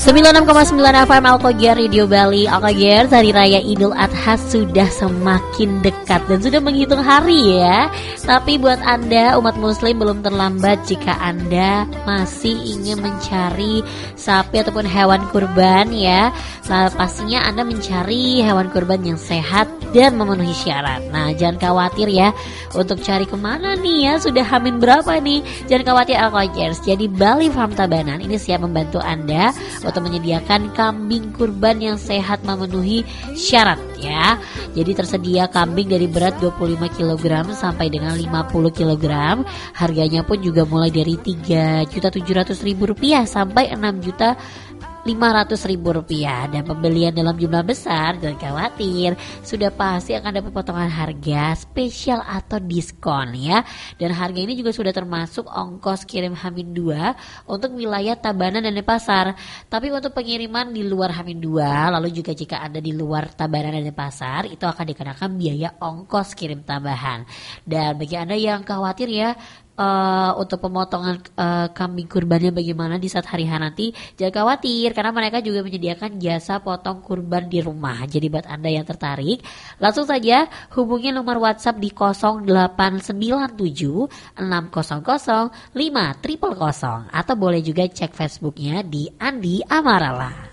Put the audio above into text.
96,9 FM Al-Qojar Radio Bali. Al-Qojar, hari raya Idul Adha sudah semakin dekat dan sudah menghitung hari ya. Tapi buat Anda umat muslim belum terlambat jika Anda masih ingin mencari sapi ataupun hewan kurban ya. Nah, pastinya Anda mencari hewan kurban yang sehat dan memenuhi syarat. Nah, jangan khawatir ya untuk cari kemana nih ya, sudah hamin berapa nih. Jangan khawatir Al-Qojar. Jadi Bali Farm Tabanan ini siap membantu Anda untuk menyediakan kambing kurban yang sehat memenuhi syarat ya. Jadi tersedia kambing dari berat 25 kg sampai dengan 50 kg. Harganya pun juga mulai dari Rp3.700.000 sampai Rp6.500.000. Dan pembelian dalam jumlah besar, jangan khawatir, sudah pasti akan dapat potongan harga spesial atau diskon ya. Dan harga ini juga sudah termasuk ongkos kirim Hamin 2 untuk wilayah Tabanan dan Denpasar. Tapi untuk pengiriman di luar Hamin 2, lalu juga jika Anda di luar Tabanan dan Denpasar, itu akan dikenakan biaya ongkos kirim tambahan. Dan bagi Anda yang khawatir ya untuk pemotongan kambing kurbannya bagaimana di saat hari H nanti, jangan khawatir karena mereka juga menyediakan jasa potong kurban di rumah. Jadi buat Anda yang tertarik, langsung saja hubungi nomor WhatsApp di 0897 600 5000 atau boleh juga cek Facebooknya di Andi Amarala.